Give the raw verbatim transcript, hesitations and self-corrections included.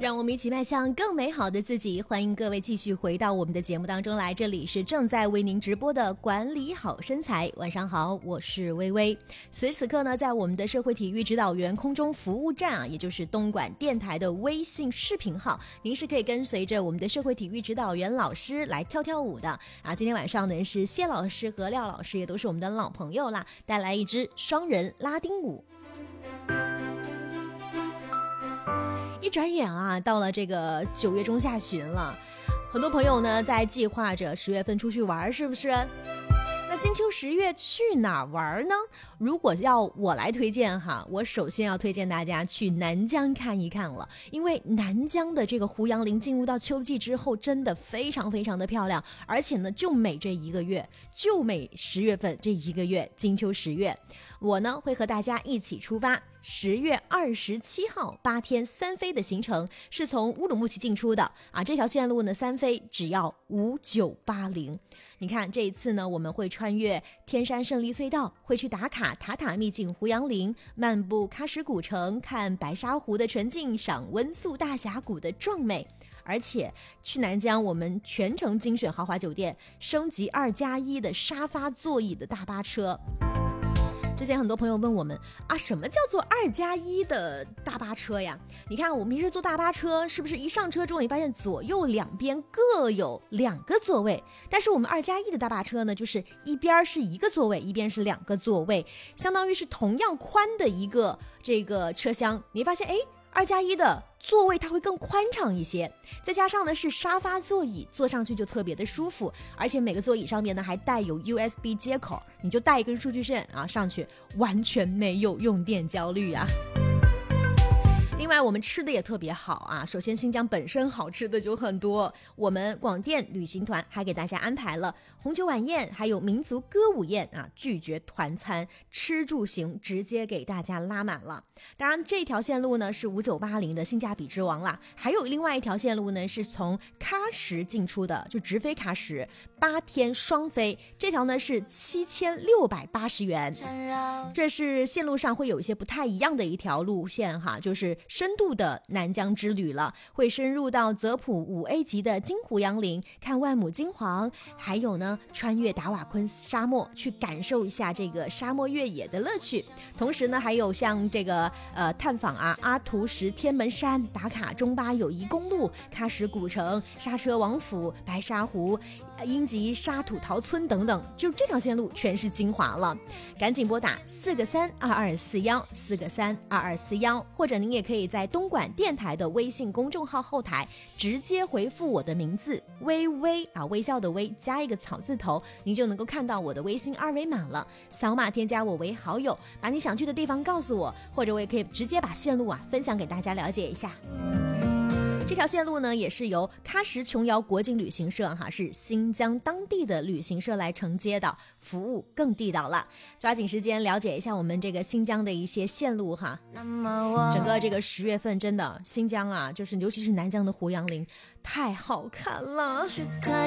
让我们一起迈向更美好的自己。欢迎各位继续回到我们的节目当中来，这里是正在为您直播的管理好身材。晚上好，我是微微。此时此刻呢，在我们的社会体育指导员空中服务站啊，也就是东莞电台的微信视频号，您是可以跟随着我们的社会体育指导员老师来跳跳舞的啊。今天晚上呢，是谢老师和廖老师，也都是我们的老朋友啦，带来一支双人拉丁舞。一转眼啊，到了这个九月中下旬了，很多朋友呢在计划着十月份出去玩，是不是？那金秋十月去哪玩呢？如果要我来推荐哈，我首先要推荐大家去南疆看一看了，因为南疆的这个胡杨林进入到秋季之后，真的非常非常的漂亮，而且呢，就每这一个月，就每十月份这一个月，金秋十月，我呢会和大家一起出发。十月二十七号八天三飞的行程是从乌鲁木齐进出的啊，这条线路呢三飞只要五九八零。你看这一次呢，我们会穿越天山胜利隧道，会去打卡塔塔秘境胡杨林，漫步喀什古城，看白沙湖的纯净，赏温宿大峡谷的壮美。而且去南疆，我们全程精选豪华酒店，升级二加一的沙发座椅的大巴车。之前很多朋友问我们啊，什么叫做二加一的大巴车呀？你看我们平时坐大巴车，是不是一上车之后，你发现左右两边各有两个座位？但是我们二加一的大巴车呢，就是一边是一个座位，一边是两个座位，相当于是同样宽的一个这个车厢。你发现，哎，二加一的座位它会更宽敞一些，再加上呢是沙发座椅，坐上去就特别的舒服，而且每个座椅上面呢还带有 U S B 接口，你就带一根数据线啊上去，完全没有用电焦虑啊。另外我们吃的也特别好啊，首先新疆本身好吃的就很多，我们广电旅行团还给大家安排了红酒晚宴，还有民族歌舞宴啊，拒绝团餐，吃住行直接给大家拉满了。当然这条线路呢是五九八零的性价比之王啦，还有另外一条线路呢是从喀什进出的，就直飞喀什，八天双飞，这条呢是七千六百八十元。这是线路上会有一些不太一样的一条路线哈，就是深度的南疆之旅了，会深入到泽普五 A 级的金胡杨林，看万亩金黄，还有呢穿越达瓦昆沙漠，去感受一下这个沙漠越野的乐趣。同时呢还有像这个呃探访啊阿图什天门山，打卡中巴友谊公路，喀什古城，刹车王府，白沙湖，英吉沙土陶村等等，就这条线路全是精华了。赶紧拨打四个三二二四幺四个三二二四幺，或者您也可以在东莞电台的微信公众号后台直接回复我的名字微微啊，微笑的微加一个草字头，您就能够看到我的微信二维码了。扫码添加我为好友，把你想去的地方告诉我，或者我也可以直接把线路啊分享给大家了解一下。这条线路呢也是由喀什琼瑶国际旅行社哈，是新疆当地的旅行社来承接的，服务更地道了。抓紧时间了解一下我们这个新疆的一些线路哈。整个这个十月份真的新疆啊，就是尤其是南疆的胡杨林太好看了。